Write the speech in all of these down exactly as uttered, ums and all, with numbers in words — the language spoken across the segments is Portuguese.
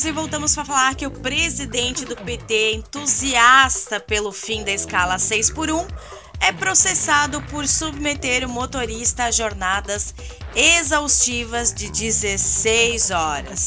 E voltamos para falar que o presidente do P T, entusiasta pelo fim da escala seis por um, é processado por submeter o motorista a jornadas exaustivas de dezesseis horas.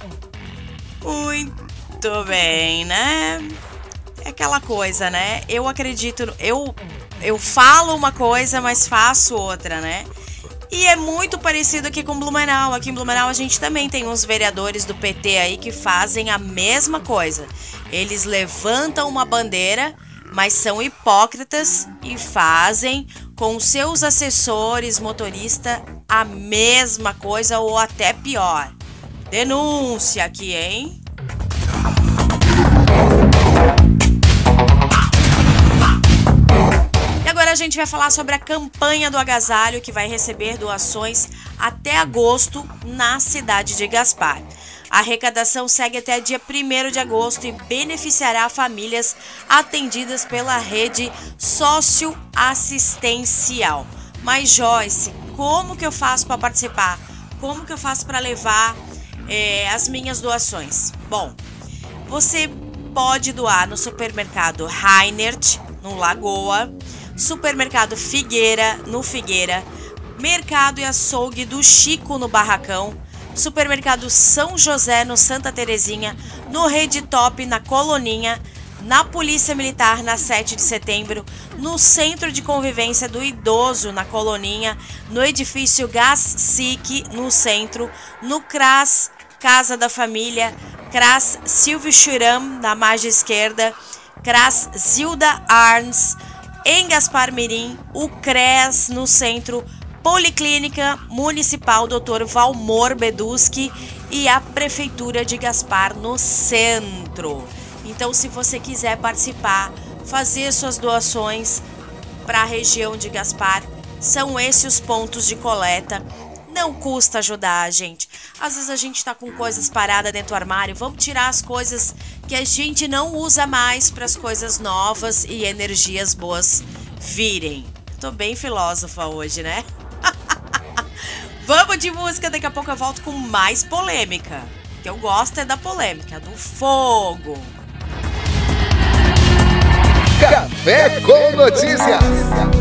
Muito bem, né? É aquela coisa, né? Eu acredito, eu, eu falo uma coisa, mas faço outra, né? E é muito parecido aqui com Blumenau. Aqui em Blumenau a gente também tem uns vereadores do P T aí que fazem a mesma coisa. Eles levantam uma bandeira, mas são hipócritas e fazem com seus assessores motoristas a mesma coisa ou até pior. Denúncia aqui, hein? Agora a gente vai falar sobre a campanha do agasalho, que vai receber doações até agosto na cidade de Gaspar. A arrecadação segue até dia primeiro de agosto e beneficiará famílias atendidas pela rede socioassistencial. Mas, Joyce, como que eu faço para participar? Como que eu faço para levar é, as minhas doações? Bom, você pode doar no supermercado Reinert, no Lagoa, Supermercado Figueira, no Figueira, Mercado e Açougue do Chico, no Barracão, Supermercado São José, no Santa Terezinha, no Rede Top, na Coloninha, na Polícia Militar, na sete de setembro, no Centro de Convivência do Idoso, na Coloninha, no Edifício Gás SIC, no Centro, no CRAS, Casa da Família, CRAS Silvio Churam, na margem esquerda, CRAS Zilda Arns, em Gaspar Mirim, o CRES no centro, Policlínica Municipal doutor Valmor Beduski e a Prefeitura de Gaspar no centro. Então, se você quiser participar, fazer suas doações para a região de Gaspar, são esses os pontos de coleta. Não custa ajudar, gente. Às vezes a gente tá com coisas paradas dentro do armário. Vamos tirar as coisas que a gente não usa mais para as coisas novas e energias boas virem. Tô bem filósofa hoje, né? Vamos de música, daqui a pouco eu volto com mais polêmica. Que eu gosto é da polêmica, do fogo. Café com Notícias.